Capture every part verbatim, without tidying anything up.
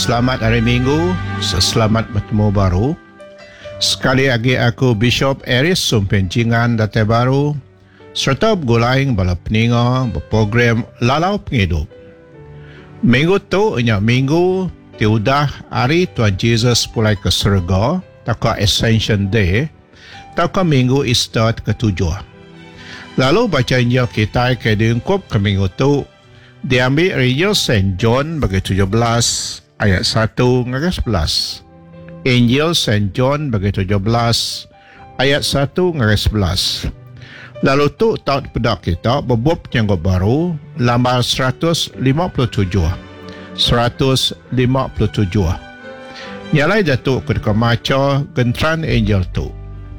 Selamat hari Minggu, selamat bertemu baru. Sekali lagi aku Bishop Aris Sumpencingan Datai Baru serta bergulaing bala peninga berprogram Lalau Penghidup. Minggu tu inyak minggu tiudah hari Tuhan Yesus pulai ke surga, takwa Ascension Day, takwa minggu Easter ketujuh. Lalu baca Injil kita ke diungkup ke minggu tu diambil Injil Saint John bagi tujuh belas ayat satu hingga sebelas. Injil Saint John bagi tujuh belas ayat satu hingga sebelas. Lalu tu taut pedak kita berbub janggut baru lambar seratus lima puluh tujuh. seratus lima puluh tujuh. Nyalai datuk ketika maca gentran Injil tu.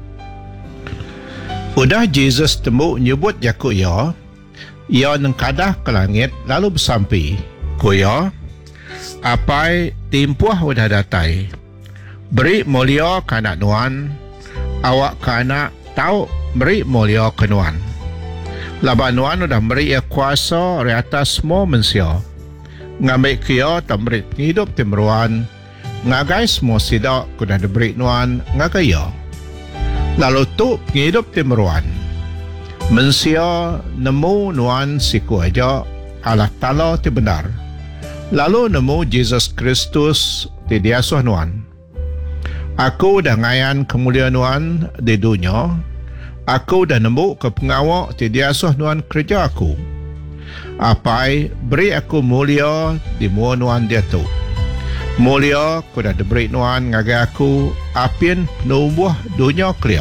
Udah Jesus temu nyebut jakuk ya, ia nengkadah ke langit lalu bersampi. Kuya, apai timpuah udah datai. Beri mulia ke anak nuan, awak ke anak tahu beri mulia ke nuan. Laban nuan udah beri ia kuasa di atas semua manusia. Ngambil kia tak beri penghidup timruan, ngagai semua sidak kuda diberi nuan ngagai ia. Lalu tu penghidup timruan. Manusia nemu nuan siku aja Allah Ta'ala ti benar. Lalu nemu Jesus Kristus ti diasuh nuan. Aku dah ngayan kemuliaan nuan di dunia. Aku dah nemu ke pengawak ti diasuh nuan kerja aku. Apai beri aku mulia di mua nuan dia tu. Mulia ku dah diberi nuan ngagai aku apin nubuh dunia keliak.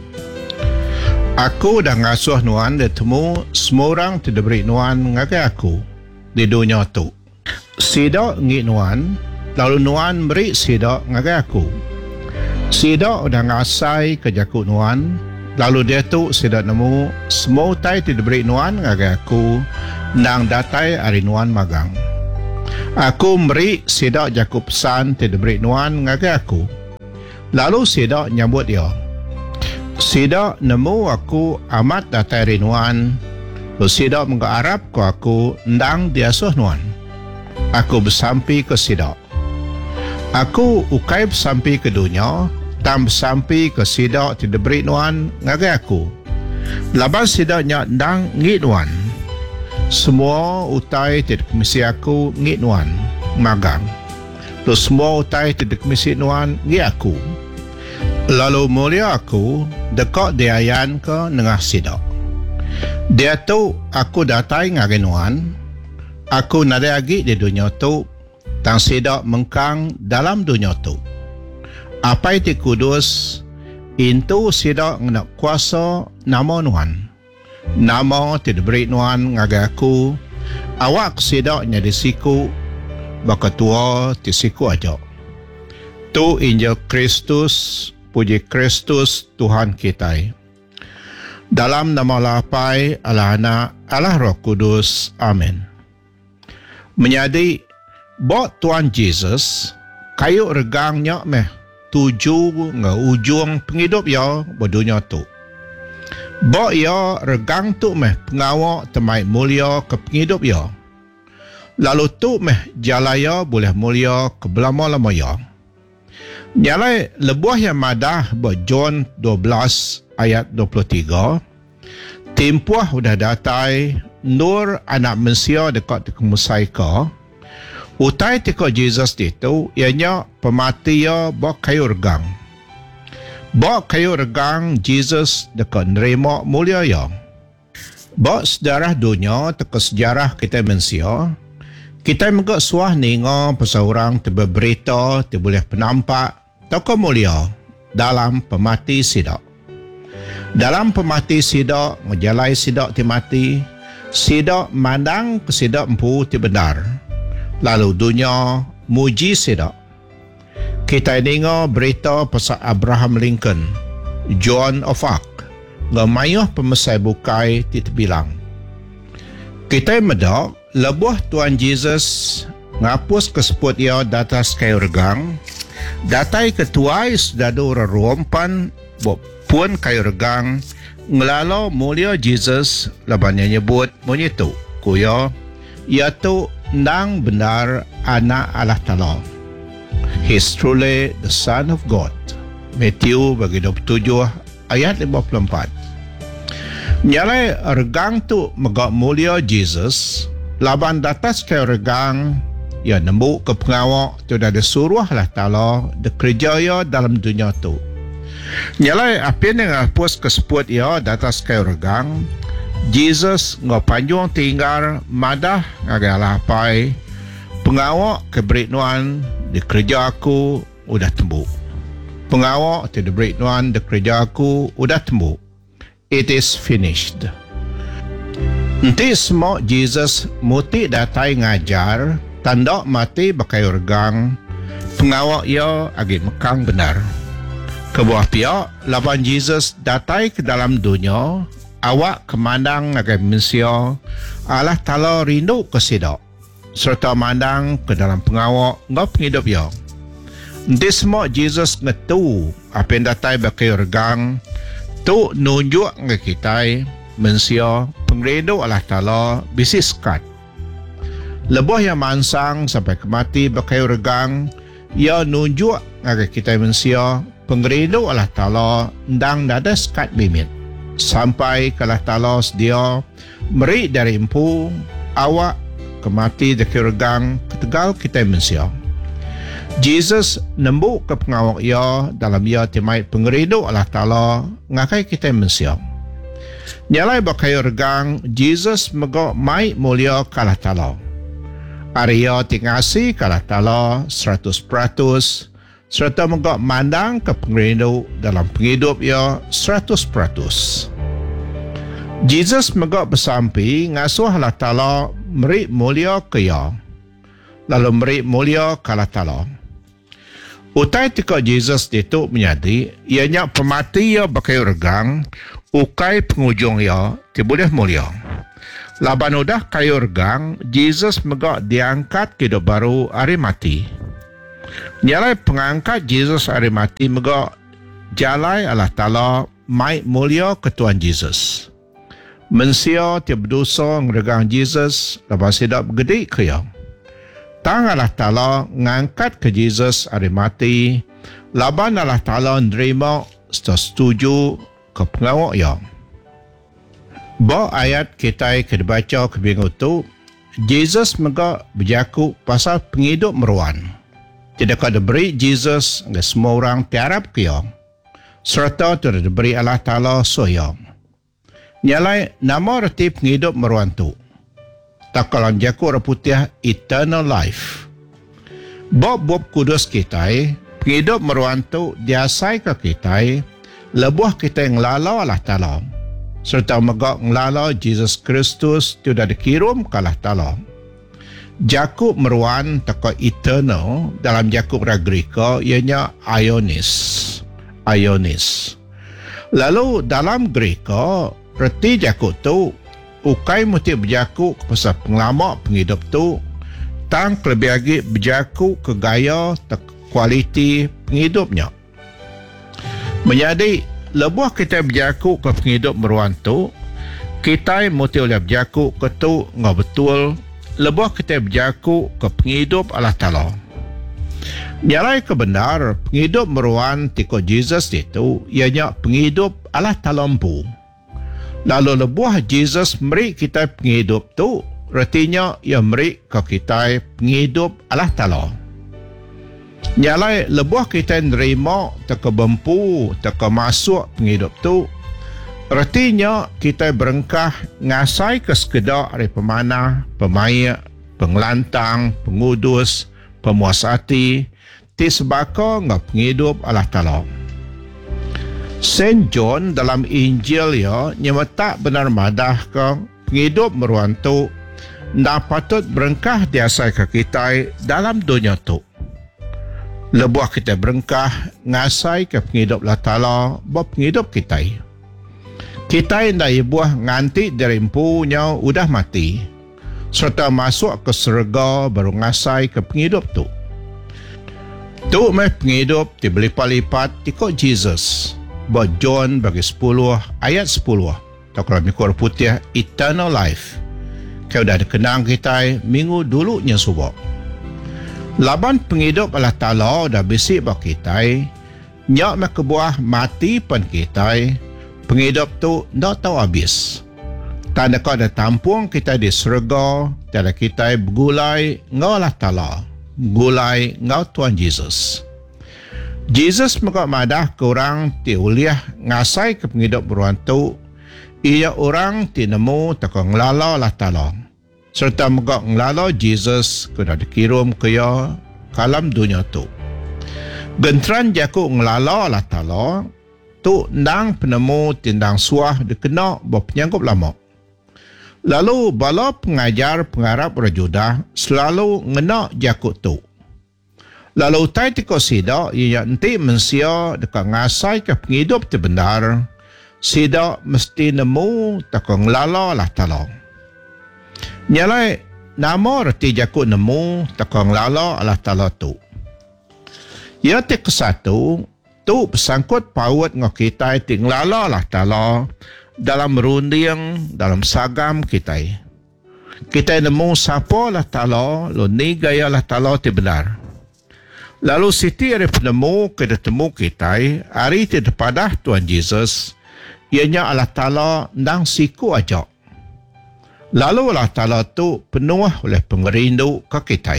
Aku dah ngasuh nuan dia temu semua orang ti diberi nuan ngagai aku di dunia tu. Sidak ngit nuan, lalu nuan beri sidak ngagai aku. Sidak dah ngasai ke jakut nuan, lalu dia tu sidak nemu semua utai ti diberi nuan ngagai aku nang datai hari nuan magang. Aku beri sidak jakut pesan ti diberi nuan ngagai aku. Lalu sidak nyambut dia. Sidak nemu aku amat datai hari nuan, lalu sidak mengharap ke aku ndang diasuh nuan. Aku bersampi ke sidak. Aku ukai bersampi ke dunia, tam bersampi ke sidak ti diberi nuan ngagai aku. Laban sidak nyak ndang ngit nuan. Semua utai ti komisi aku ngit nuan magang. Lalu semua utai ti komisi nuan ngit aku. Lalu mulia aku dekat diayan ke nengah sidak. Dia tu aku datai ngagai nuan. Aku nada lagi di dunia tu, tang sidak mengkang dalam dunia tu. Apa itu kudus, itu sidak nak kuasa nama nuan. Nama tidak beri nuan ngagai aku, awak sidaknya di siku, baka tua di siku aja. Tu Injil Kristus, puji Kristus Tuhan kita. Dalam nama lapai Allah Anak, Allah Roh Kudus. Amin. Menyadi bot Tuhan Jesus kayu regangnya meh tuju nge ujung penghidup ya berdunia tu. Bot ya regang tu meh pengawak temai mulia ke penghidup ya. Lalu tu meh jalaya boleh mulia ke belama-lama ya. Nyalai lebuah yang madah bot John dua belas ayat dua puluh tiga. Timpuah udah datai nur anak manusia dekat kemusaika. Utai tiko Jesus itu ianya pemati ya bak kayu regang. Bak kayu regang Jesus dekat nerima mulia ya. Bak sejarah dunia teko sejarah kita manusia. Kita megak suah ninga pasal orang tiba berita, tiba boleh penampak toko mulia dalam pemati sidak. Dalam pemati sidak, ngejalai sidak ti mati, sidak mandang ke sidak empu ti benar. Lalu dunia muji sidak. Kita dengar berita pasal Abraham Lincoln, Joan of Arc, ngamayuh pemesai bukai ti terbilang. Kita medak, lebuh Tuhan Jesus ngapus keseput ia datas kayu regang, datai ketuai sedadu rerumpan, pun kayu regang ngelalo mulia Jesus labannya nyebut menyitu kuya iaitu nang benar anak Allah Ta'ala. He is truly the Son of God. Matthew bagi dua puluh tujuh ayat lima puluh empat. Nyalai regang tu megak mulia Jesus, laban datas ke regang, ya nemu ke pengawak tu dah disuruh lah ta'ala dikerja ya dalam dunia tu. Nyalai apa yang ngapus kesebut ya datas ke regang, Jesus ngapanjung tinggal madah ngagalah pai, pengawak keberituan dikerja aku udah tembuk. Pengawak tu diberituan dikerja aku udah tembuk. It is finished. Nanti semua Jesus muti datai ngajar, tanda mati bakai regang, pengawak ia agi mekang benar. Kebuah pihak, laban Jesus datai ke dalam dunia, awak kemandang agi manusia, Allah Ta'ala rindu ke sidak, serta mandang ke dalam pengawak ngap penghidup ia. Nanti semua Jesus ngetu apa yang datai bakai regang, tu nunjuk ke kita, manusia, pengrindu Allah Ta'ala, bisi sekat. Lebuh yang mansang sampai kemati bakai regang, ia nunjuk ke kita manusia, pengrindu Allah Ta'ala, ndang nada sekat bimit. Sampai ke Allah Ta'ala sedia, meri dari empu, awak kemati bakai regang, ketegal kita manusia. Jesus nembuk ke pengawak ia dalam ia timai pengerindu Allah Ta'ala ngakai kita manusia. Nyalai bakai regang, Jesus megak mai mulia ke Allah Ta'ala. Arya tingasi ke Allah Ta'ala seratus peratus, serta megak mandang ke pengerindu dalam penghidup ia seratus peratus. Jesus megak bersampi ngasuh Allah Ta'ala meri mulia ke ia, lalu meri mulia ke Allah Ta'ala. Utai tika Jesus itu menyadi, ianya pemati ia bakai regang, ukai pengujung ia, dia boleh mulia. Laban udah kayu regang, Jesus megak diangkat ke hidup baru hari mati. Nyalai pengangkat Jesus hari mati megak jalai Allah Ta'ala mai mulia ke Tuhan Jesus. Mensia tiap berdosa ngeregang Jesus, laban sedap gede ke ia. Tang Allah Ta'ala ngangkat ke Jesus hari mati, laban Allah Ta'ala nerima setuju ke pengawak ia. Bawa ayat kita ke dibaca ke minggu tu, Jesus megak berjaku pasal penghidup meruan. Tidak ada diberi Jesus ke semua orang tiarap ke ia, serta tidak diberi Allah Ta'ala soya. Nyalai nama reti penghidup meruan tu. Tak kalang jaku reputih eternal life. Bob-bob kudus kita, penghidup meruan tu diasai ke kita, lebuh kita yang lalau Allah Ta'ala, serta megak ngelala Jesus Kristus tu dah dikirim ke Allah Ta'ala. Jakub meruan tak eternal dalam Jakub Ragrika ianya Ionis. Ionis. Lalu dalam Greka, reti Jakub tu ukai mesti berjaku ke pasal pengelama penghidup tu, tang lebih lagi berjaku ke gaya tak kualiti penghidupnya. Menjadi lebuh kita berjaku ke penghidup meruan tu, kita mesti boleh berjaku ke tu ngah betul, lebuh kita berjaku ke penghidup Allah Ta'ala. Nyalai kebenar penghidup meruan tiko Jesus itu, ianya penghidup Allah Ta'ala empu. Lalu lebuah Jesus meri kita penghidup tu, artinya ia meri ke kita penghidup Allah Ta'ala. Nyalai lebuah kita nerima teka bempu, teka masuk penghidup tu, artinya kita berengkah ngasai ke sekedar dari pemanah, pemain, pengelantang, pengudus, pemuasati, tisbaka ngah penghidup Allah Ta'ala. Saint John dalam Injil ya nyata benar madah ke penghidup meruan tu ndak patut berengkah diasai ke kita dalam dunia tu. Lebuah kita berengkah ngasai ke penghidup Allah Ta'ala buat penghidup kita. Kita yang dah buah nganti dari empunya udah mati, serta masuk ke surga baru ngasai ke penghidup tu. Tu meh penghidup dibelipat-lipat ikut Jesus. Buat John bagi sepuluh ayat sepuluh. Tak kalau mikor putih eternal life. Kau dah dikenang kita minggu dulunya subak. Laban penghidup Allah Ta'ala dah bisik bak kita, nyak mak kebuah mati pan kita, penghidup tu tak tahu habis. Tanda kau dah tampung kita di surga, tanda kita bergulai ngau Allah Ta'ala, gulai ngau Tuhan Yesus. Jesus maka madah ke orang ti uliah ngasai ke penghidup beruang tu, ia orang ti nemu takang ngelala Allah Ta'ala. Serta maka ngelala Jesus kena dikirim ke ya kalam dunia tu. Gentran jaku ngelala Allah Ta'ala, tu nang penemu tindang suah dikena berpenyanggup lama. Lalu bala pengajar pengarap rajudah selalu ngenak jakut tu. Lalu tai tiko sida ia nanti mensia dekat ngasai ke penghidup tu benar, sida mesti nemu takang lala Allah Ta'ala. Nyalai nama reti jakut nemu takang lala Allah Ta'ala tu. Ia te kesatu tu bersangkut paut ngok kita ting lala Allah Ta'ala dalam runding, dalam sagam kita. Kita nemu siapa Allah Ta'ala, lo ni gaya Allah Ta'ala ti benar. Lalu siti hari penemu ke temu kita, hari ti depadah Tuhan Yesus, ianya Allah Ta'ala nang siku ajak. Lalu Allah Ta'ala tu penuh oleh pengerindu ke kita.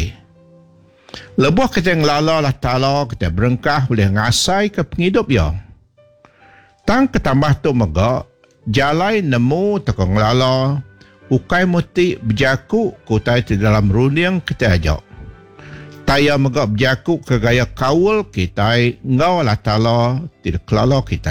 Lebuh kita ngelala Allah Ta'ala, kita berengkah boleh ngasai ke penghidup ya. Tang ketambah tu megak, jalai nemu takang ngelala, ukai muti berjaku kutai di dalam runding kita ajak. Taya megak berjaku ke gaya kawul kita, ngau Allah Ta'ala tidak kelala kita.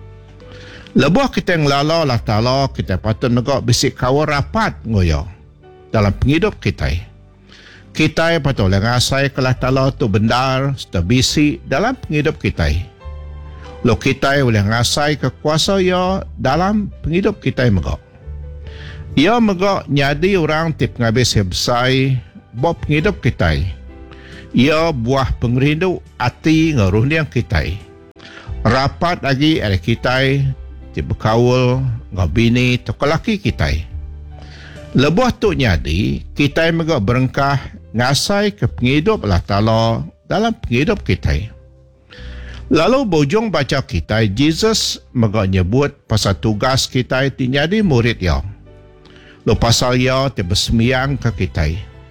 Lebuh kita ngelala Allah Ta'ala, kita patut megak bisik kawul rapat ngoyo dalam penghidup kita. Kita patut ngasai ke Allah Ta'ala tu benar, serta bisik dalam penghidup kita. Lo kita boleh ngasai kekuasa ya dalam penghidup kita megak. Ia megak nyadi orang tip ngabis hebsai buat penghidup kita. Ia buah pengerindu hati ngeruhniang kita. Rapat lagi ada kita tip berkawul ngabini tu kelaki kita. Lebuh tu nyadi kita megak berengkah ngasai ke penghidup Allah Ta'ala dalam penghidup kita. Lalu bujung baca kita, Jesus megak nyebut pasal tugas kita itu jadi murid ya. Lalu pasal ya itu bersemiang ke kita.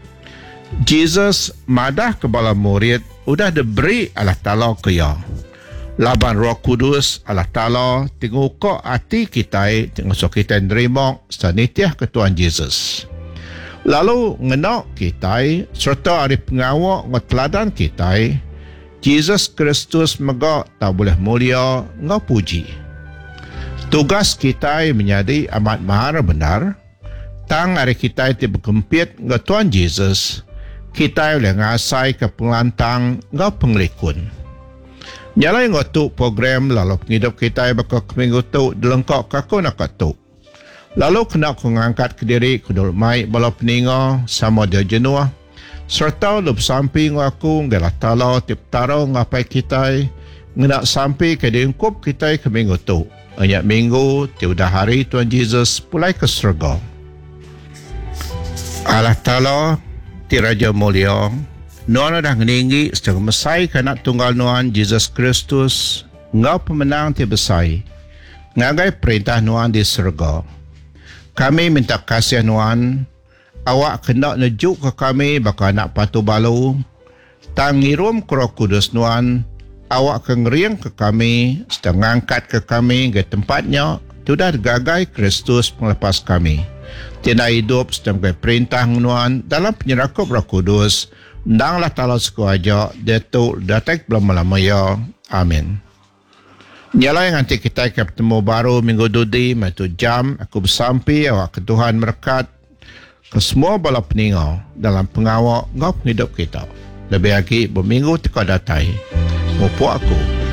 Jesus madah ke bala murid, udah diberi Allah Ta'ala ke ya. Laban Roh Kudus Allah Ta'ala tengok kok hati kita, tengok so kita nerima sanitiah ke Tuhan Jesus. Lalu ngenak kita, serta hari pengawak ngeteladan kita, Jesus Kristus megak tak boleh mulia ngau puji. Tugas kita menjadi amat mahal benar. Tang hari kita itu berkempit ngau Tuhan Jesus, kita boleh ngasai ke pengelantang ngau pengelikun. Nyalai ngau tu program lalu penghidup kita bakal keminggu tu dilengkap kaku nak tu. Lalu kena aku ngangkat ke diri ku dulu mai bala peninga sama dia jenuah. Serta lup sampai ngaku ngala Ta'ala tip taro ngapai kita ngenak sampai ke diungkup kita ke minggu tu. Banyak minggu tiudah hari Tuhan Yesus pulai ke surga. Allah Ta'ala ti Raja Mulia, Nuan dah ngeninggi setengah mesai kanak tunggal Nuan Jesus Kristus ngau pemenang ti besai. Ngagai perintah Nuan di surga. Kami minta kasih Nuan, awak kena nejuk ke kami bakal nak patu balu. Tang ngirum ke Roh Kudus Nuan, awak kengeriang ke kami, setengah angkat ke kami ke tempatnya, sudah gagai Kristus penglepas kami. Tidak hidup setengah perintah Nuan dalam penyerakup Roh Kudus, ndanglah Ta'ala sekuaja, detuk datek belum lama ya. Amin. Nyala yang nanti kita ketemu baru minggu dudi, matu jam, aku bersampi awak ke Tuhan berkat ke semua bala peningau dalam pengawak ngau hidup kita. Lebih lagi berminggu teka datai. Mupu aku.